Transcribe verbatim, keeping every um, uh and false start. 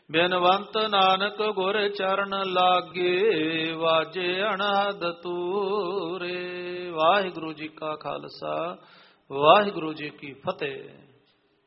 ਬਿਨਵੰਤ ਨਾਨਕ ਗੁਰ ਚਰਨ ਲਾਗੇ, ਵਾਜੇ ਅਨਹਦ ਤੂਰੇ। ਵਾਹਿਗੁਰੂ ਜੀ ਕਾ ਖਾਲਸਾ, ਵਾਹਿਗੁਰੂ ਜੀ ਕੀ ਫਤਿਹ।